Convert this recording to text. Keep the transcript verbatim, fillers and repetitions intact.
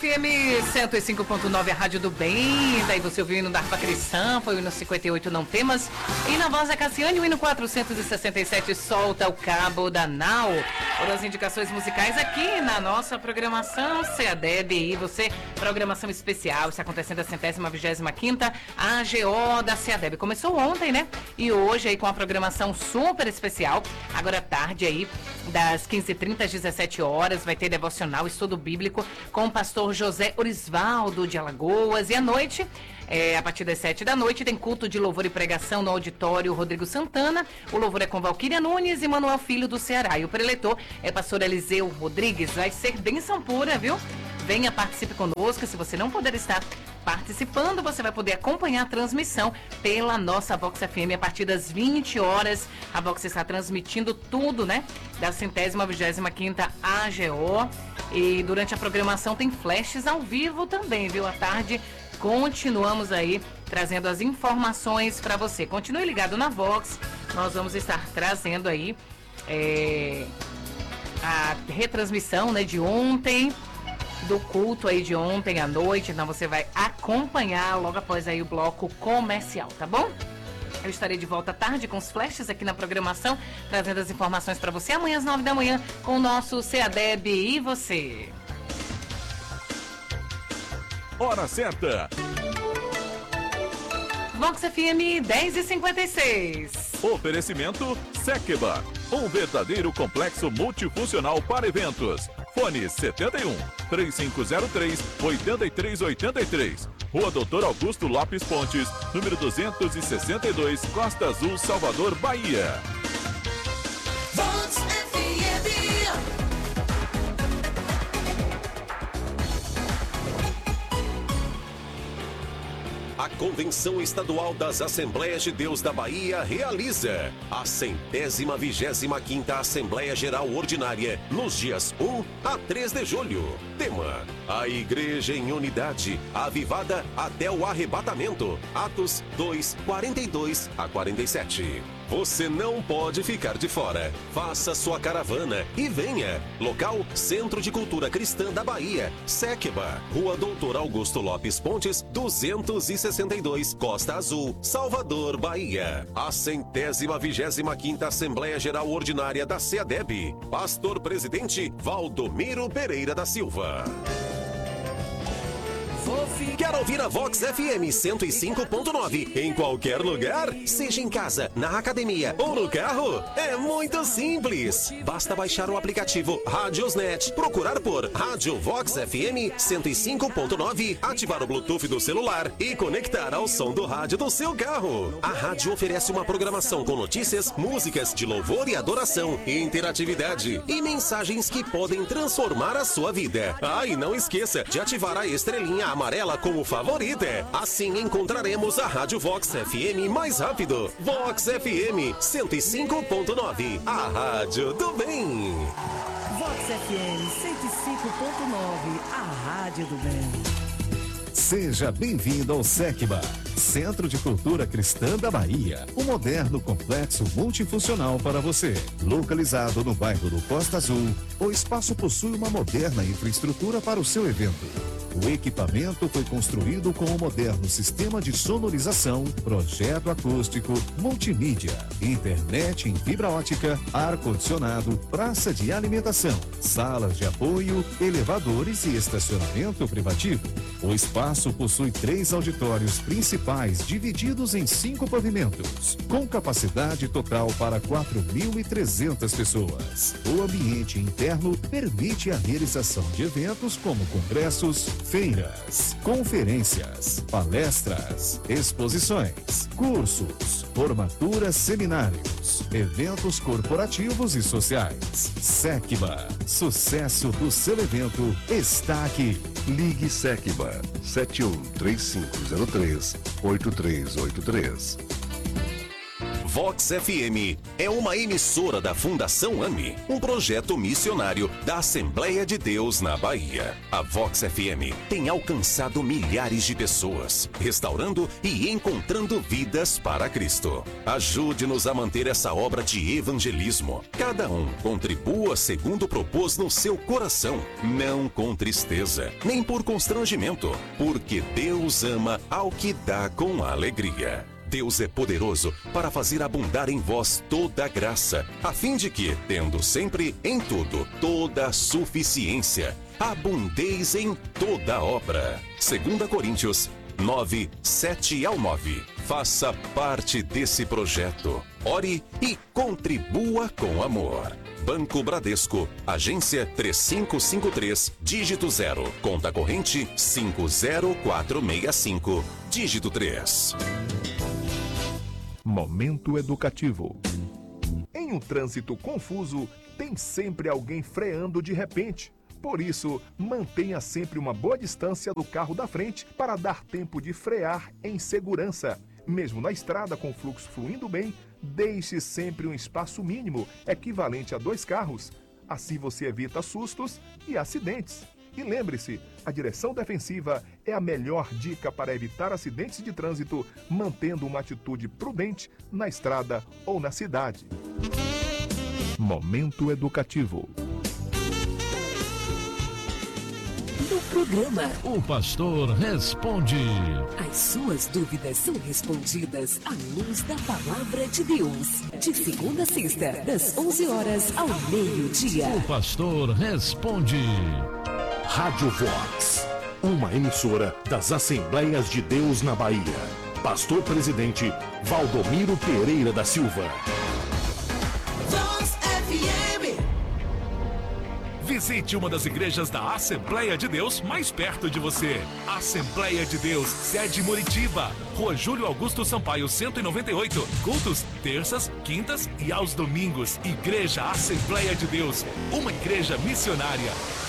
M cento e cinco ponto nove, a Rádio do Bem. Daí você ouviu o hino da Harpa Cristã, foi o hino cinquenta e oito, Não Temas. E na voz da Cassiane, o hino quatrocentos e sessenta e sete, Solta o Cabo da Nau. Foram as indicações musicais aqui na nossa programação SEADEB. E você, programação especial, está acontecendo a centésima vigésima quinta A G O da SEADEB. Começou ontem, né? E hoje aí com a programação super especial. Agora à tarde aí, das quinze e trinta às dezessete horas, vai ter devocional, estudo bíblico com o pastor José Orisvaldo de Alagoas. E à noite, é, a partir das sete da noite, tem culto de louvor e pregação no auditório Rodrigo Santana. O louvor é com Valquíria Nunes e Manuel Filho do Ceará. E o preletor é pastor Eliseu Rodrigues. Vai ser bênção pura, viu? Venha, participe conosco. Se você não puder estar participando, você vai poder acompanhar a transmissão pela nossa Vox F M a partir das vinte horas. A Vox está transmitindo tudo, né? Da centésima vigésima quinta A G O. E durante a programação tem flashes ao vivo também, viu? À tarde continuamos aí trazendo as informações para você. Continue ligado na Vox. Nós vamos estar trazendo aí é, a retransmissão, né, de ontem, do culto aí de ontem à noite. Então você vai acompanhar logo após aí o bloco comercial, tá bom? Eu estarei de volta à tarde com os flashes aqui na programação, trazendo as informações para você amanhã às nove da manhã com o nosso SEADEB e você. Hora certa. Vox F M dez e cinquenta e seis. Oferecimento Sekeba, um verdadeiro complexo multifuncional para eventos. Fone setenta e um, três cinco zero três, oito três oito três. Rua Doutor Augusto Lopes Pontes, número duzentos e sessenta e dois, Costa Azul, Salvador, Bahia. Vox F M. A Convenção Estadual das Assembleias de Deus da Bahia realiza a centésima vigésima quinta Assembleia Geral Ordinária nos dias um a três de julho. Tema: a Igreja em Unidade, avivada até o arrebatamento. Atos dois, quarenta e dois a quarenta e sete. Você não pode ficar de fora. Faça sua caravana e venha. Local: Centro de Cultura Cristã da Bahia, Sekeba, Rua Doutor Augusto Lopes Pontes, duzentos e sessenta e dois, Costa Azul, Salvador, Bahia. A centésima vigésima quinta Assembleia Geral Ordinária da SEADEB. Pastor Presidente Valdomiro Pereira da Silva. Quer ouvir a Vox F M cento e cinco ponto nove em qualquer lugar? Seja em casa, na academia ou no carro? É muito simples. Basta baixar o aplicativo Radiosnet, procurar por Rádio Vox F M cento e cinco ponto nove, ativar o Bluetooth do celular e conectar ao som do rádio do seu carro. A rádio oferece uma programação com notícias, músicas de louvor e adoração, interatividade e mensagens que podem transformar a sua vida. Ah, e não esqueça de ativar a estrelinha amarela como favorita. Assim encontraremos a Rádio Vox F M mais rápido. Vox F M cento e cinco ponto nove, a rádio do bem. Vox F M cento e cinco ponto nove, a rádio do bem. Seja bem-vindo ao Sekeba, Centro de Cultura Cristã da Bahia, um moderno complexo multifuncional para você. Localizado no bairro do Costa Azul, o espaço possui uma moderna infraestrutura para o seu evento. O equipamento foi construído com um moderno sistema de sonorização, projeto acústico, multimídia, internet em fibra ótica, ar-condicionado, praça de alimentação, salas de apoio, elevadores e estacionamento privativo. O espaço possui três auditórios principais divididos em cinco pavimentos, com capacidade total para quatro mil e trezentas pessoas. O ambiente interno permite a realização de eventos como congressos, feiras, conferências, palestras, exposições, cursos, formaturas, seminários, eventos corporativos e sociais. Sekeba, sucesso do seu evento está aqui. Ligue Sekeba sete um três cinco zero três oito três oito três. Vox F M é uma emissora da Fundação AME, um projeto missionário da Assembleia de Deus na Bahia. A Vox F M tem alcançado milhares de pessoas, restaurando e encontrando vidas para Cristo. Ajude-nos a manter essa obra de evangelismo. Cada um contribua segundo propôs no seu coração, não com tristeza, nem por constrangimento, porque Deus ama ao que dá com alegria. Deus é poderoso para fazer abundar em vós toda a graça, a fim de que, tendo sempre em tudo toda a suficiência, abundeis em toda obra. Segunda Coríntios nove, sete ao nove. Faça parte desse projeto. Ore e contribua com amor. Banco Bradesco, agência três cinco cinco três, dígito zero, conta corrente cinco zero quatro seis cinco, dígito três. Momento educativo. Em um trânsito confuso, tem sempre alguém freando de repente. Por isso, mantenha sempre uma boa distância do carro da frente para dar tempo de frear em segurança. Mesmo na estrada com o fluxo fluindo bem, deixe sempre um espaço mínimo, equivalente a dois carros. Assim você evita sustos e acidentes. E lembre-se, a direção defensiva é a melhor dica para evitar acidentes de trânsito, mantendo uma atitude prudente na estrada ou na cidade. Momento educativo. No programa, o pastor responde. As suas dúvidas são respondidas à luz da palavra de Deus. De segunda a sexta, das onze horas ao meio-dia. O pastor responde. Rádio Vox, uma emissora das Assembleias de Deus na Bahia. Pastor Presidente Valdomiro Pereira da Silva. Vox F M. Visite uma das igrejas da Assembleia de Deus mais perto de você. Assembleia de Deus, sede Muritiba, Rua Júlio Augusto Sampaio, cento e noventa e oito. Cultos, terças, quintas e aos domingos. Igreja Assembleia de Deus, uma igreja missionária.